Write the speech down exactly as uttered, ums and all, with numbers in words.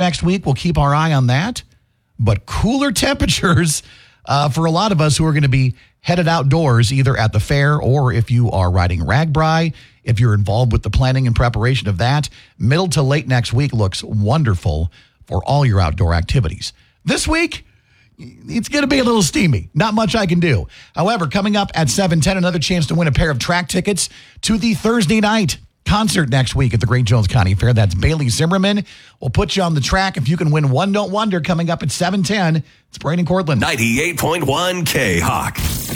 next week. We'll keep our eye on that. But cooler temperatures uh, for a lot of us who are going to be headed outdoors, either at the fair or if you are riding RAGBRAI, if you're involved with the planning and preparation of that. Middle to late next week looks wonderful for all your outdoor activities. This week, it's going to be a little steamy. Not much I can do. However, coming up at seven ten, another chance to win a pair of track tickets to the Thursday night concert next week at the Great Jones County Fair. That's Bailey Zimmerman. We'll put you on the track. If you can win one, don't wonder. Coming up at seven ten, it's Braden Cortland. ninety-eight point one K-Hawk.